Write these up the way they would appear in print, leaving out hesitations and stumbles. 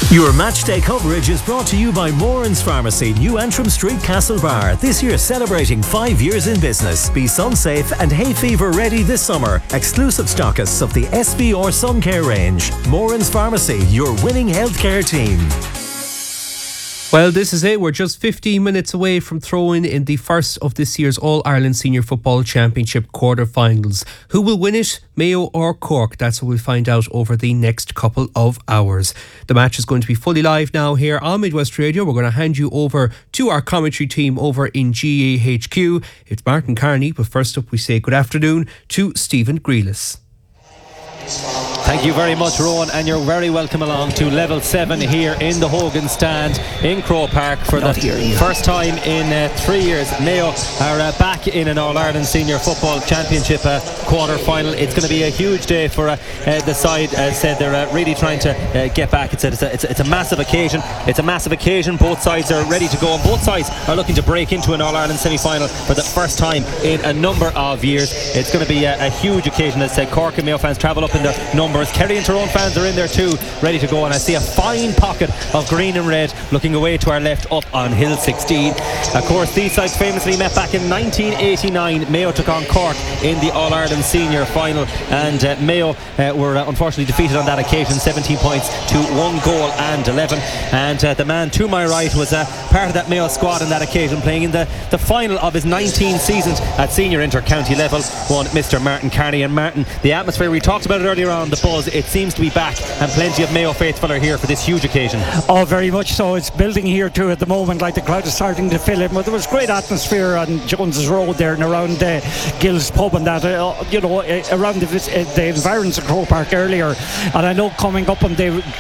Your matchday coverage is brought to you by Moran's Pharmacy, New Antrim Street, Castlebar. This year celebrating 5 years in business. Be sun safe and hay fever ready this summer. Exclusive stockists of the SBR Sun Care range. Moran's Pharmacy, your winning healthcare team. Well, this is it. We're just 15 minutes away from throwing in the first of this year's All-Ireland Senior Football Championship quarter-finals. Who will win it, Mayo or Cork? That's what we'll find out over the next couple of hours. The match is going to be fully live now here on Midwest Radio. We're going to hand you over to our commentary team over in GAHQ. It's Martin Carney, but first up we say good afternoon to Stephen Grealis. Thank you very much, Rowan, and you're very welcome along to Level 7 here in the Hogan Stand in Croke Park for the first time in 3 years. Mayo are back in an All-Ireland Senior Football Championship quarter-final. It's going to be a huge day for the side. As said, they're really trying to get back. It's a massive occasion. It's a massive occasion. Both sides are ready to go, and both sides are looking to break into an All-Ireland semi-final for the first time in a number of years. It's going to be a huge occasion. As said, Cork and Mayo fans travel up in their numbers. Kerry and Tyrone fans are in there too, ready to go, and I see a fine pocket of green and red looking away to our left up on Hill 16. Of course, these sides famously met back in 1989. Mayo took on Cork in the All-Ireland Senior Final, and Mayo were unfortunately defeated on that occasion, 17 points to 1 goal and 11. And the man to my right was part of that Mayo squad on that occasion, playing in the final of his 19 seasons at senior inter-county level, one Mr. Martin Carney. And Martin, the atmosphere, we talked about it earlier on, the buzz, it seems to be back, and plenty of Mayo faithful are here for this huge occasion. Oh, very much so. It's building here too at the moment, like the crowd is starting to fill in. But there was great atmosphere on Jones's Road there and around Gill's Pub and that, around the environs of Croke Park earlier. And I know coming up on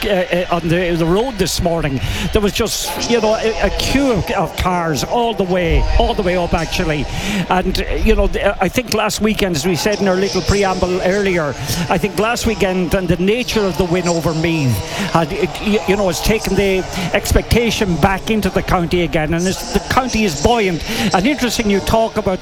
the road this morning, there was just a queue of cars all the way up actually. And I think last weekend, as we said in our little preamble earlier, I think last weekend and the nature of the win over Meath has taken the expectation back into the county again, and the county is buoyant. And interesting, you talk about the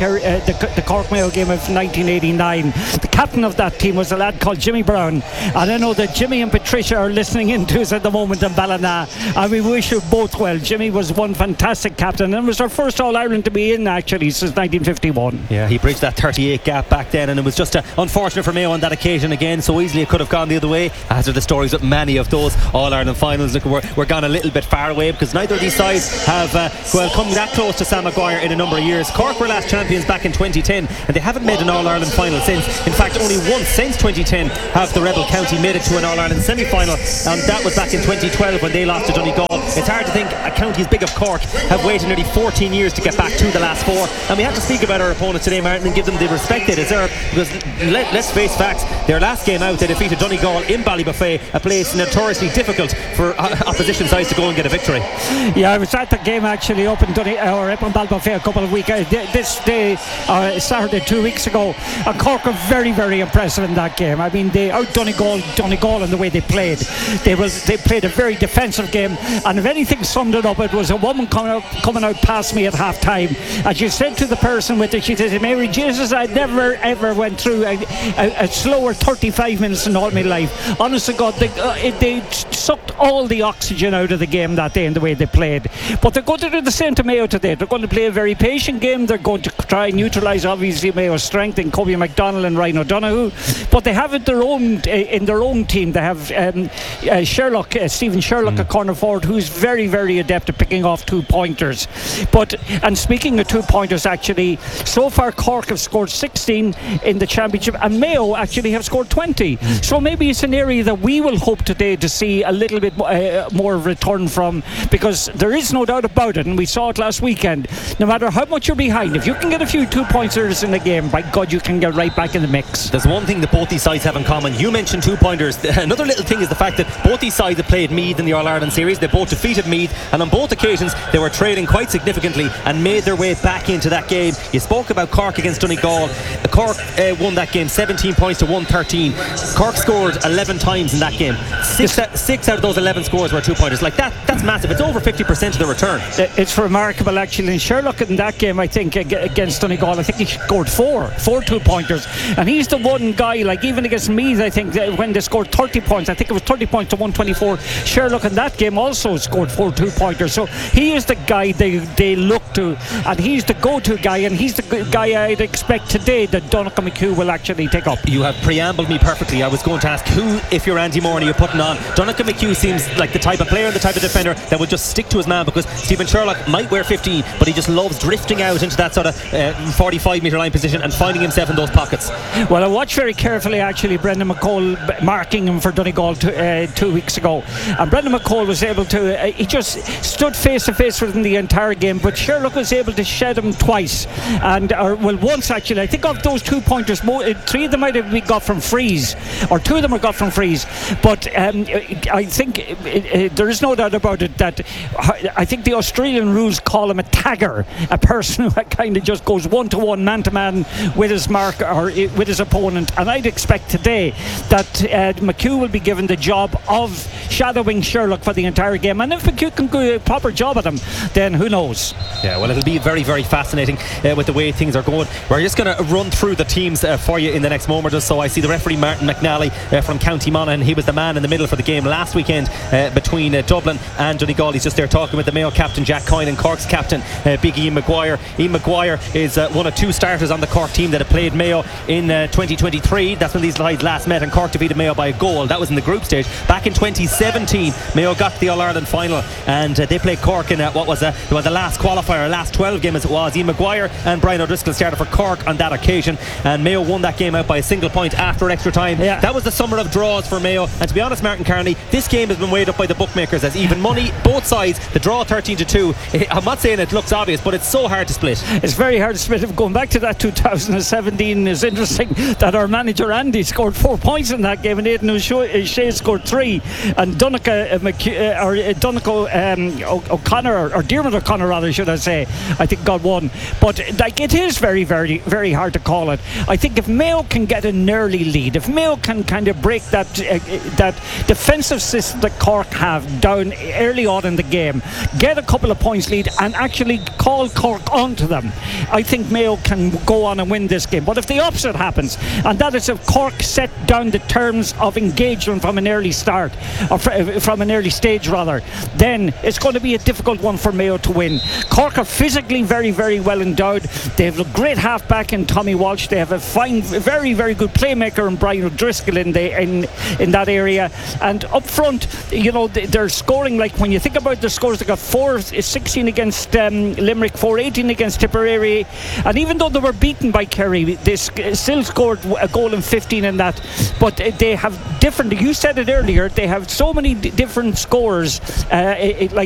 Cork Mayo game of 1989. The captain of that team was a lad called Jimmy Brown, and I know that Jimmy and Patricia are listening in to us at the moment in Ballina, and we wish you both well. Jimmy was one fantastic captain, and was our first All-Ireland to be in actually since 1951. Yeah, he bridged that 38 gap back then, and it was just unfortunate for Mayo on that occasion again. So easily it could have gone the other way, as are the stories of many of those All-Ireland finals. Look, we're gone a little bit far away, because neither of these sides have come that close to Sam Maguire in a number of years. Cork were last champions back in 2010, and they haven't made an All-Ireland final since. In fact, only once since 2010 have the Rebel County made it to an All-Ireland semi-final, and that was back in 2012 when they lost to Donegal. It's hard to think a county as big as Cork have waited nearly 14 years to get back to the last four, and we have to speak about our opponents today, Martin, and give them the respect they deserve, because let's face facts, their last game out they defeated Donegal in Ballybuffet, a place notoriously difficult for opposition sides to go and get a victory. Yeah, I was at the game actually up in Ballybuffet a couple of weeks this day, Saturday 2 weeks ago, and Cork were very, very impressive in that game. I mean, they out Donegal in the way they played. They played a very defensive game, and if anything summed it up, it was a woman coming out past me at half time, and she said to the person with her, she said, "Mary Jesus, I never ever went through a slower 35 minutes in all my life." Honest to God, they sucked all the oxygen out of the game that day in the way they played. But they're going to do the same to Mayo today. They're going to play a very patient game. They're going to try and neutralise obviously Mayo's strength in Kobe McDonald and Ryan O'Donoghue, but they have in their own team. They have Stephen Sherlock, a corner forward, who's very, very adept at picking off 2-pointers. And speaking of 2-pointers, actually, so far Cork have scored 16 in the championship, and Mayo actually have scored 20. So maybe it's an area that we will hope today to see a little bit more return from, because there is no doubt about it, and we saw it last weekend. No matter how much you're behind, if you can get a few 2-pointers in the game, by God, you can get right back in the mix. There's one thing that both these sides have in common. You mentioned 2-pointers. Another little thing is the fact that both these sides have played Meath in the All-Ireland series. They both defeated Meath, and on both occasions they were trailing quite significantly and made their way back into that game. You spoke about Cork against Donegal. Cork won that game 17 points to 130. 13. Cork scored 11 times in that game. Six out of those 11 scores were 2-pointers. Like that's massive. It's over 50% of the return. It's remarkable, actually. And Sherlock in that game, I think, against Donegal, I think he scored four 2-pointers. And he's the one guy, like even against Meath, I think, when they scored 30 points, I think it was 30 points to 124. Sherlock in that game also scored 4 2-pointers. So he is the guy they look to, and he's the go-to guy, and he's the guy I'd expect today that Donnacha McHugh will actually take up. You have preambled me perfectly. I was going to ask who, if you're Andy Moran, are you putting on? Donnacha McHugh seems like the type of player and the type of defender that would just stick to his man, because Stephen Sherlock might wear 15, but he just loves drifting out into that sort of 45-metre line position and finding himself in those pockets. Well, I watched very carefully, actually, Brendan McCall marking him for Donegal 2 weeks ago, and Brendan McCall was able to he just stood face to face with him the entire game, but Sherlock was able to shed him twice, and once actually. I think of those 2-pointers, 3 of them might have been got from freeze, or 2 of them are got from freeze, but I think there is no doubt about it that I think the Australian rules call him a tagger, a person who kind of just goes one-to-one, man-to-man with his mark or with his opponent, and I'd expect today that McHugh will be given the job of shadowing Sherlock for the entire game, and if McHugh can do a proper job at him, then who knows. Yeah, well, it'll be very, very fascinating with the way things are going. We're just going to run through the teams for you in the next moment or so. I see the referee Martin McNally from County Monaghan. He was the man in the middle for the game last weekend between Dublin and Donegal. He's just there talking with the Mayo captain Jack Coyne and Cork's captain Big Ian Maguire. Ian Maguire is one of 2 starters on the Cork team that have played Mayo in 2023. That's when these guys last met, and Cork defeated Mayo by a goal. That was in the group stage. Back in 2017, Mayo got to the All-Ireland final, and they played Cork in what was the last qualifier, last 12 game as it was. Ian Maguire and Brian O'Driscoll started for Cork on that occasion, and Mayo won that game out by a single point after extra time. Yeah. That was the summer of draws for Mayo, and to be honest, Martin Carney, this game has been weighed up by the bookmakers as even money, both sides. The draw 13-2. I'm not saying it looks obvious, but it's so hard to split. It's very hard to split. Going back to that 2017 is interesting that our manager Andy scored 4 points in that game, and Aidan O'Shea scored 3, and Donnacha O'Connor, or Diarmuid O'Connor rather, should I say, I think got 1. But like, it is very, very, very hard to call it. I think if Mayo can get an early lead, if Mayo can kind of break that defensive system that Cork have down early on in the game, get a couple of points lead and actually call Cork onto them, I think Mayo can go on and win this game. But if the opposite happens, and that is if Cork set down the terms of engagement from an early start, or from an early stage rather, then it's going to be a difficult one for Mayo to win. Cork are physically very, very well endowed. They have a great half-back in Tommy Walsh. They have a fine, very, very good playmaker in Brian O'Driscoll in that area. And up front, you know, they're scoring, like when you think about the scores, they got 4-16 against Limerick, 4-18 against Tipperary, and even though they were beaten by Kerry, they still scored a goal and 15 in that. But they have different, you said it earlier, they have so many different scores, like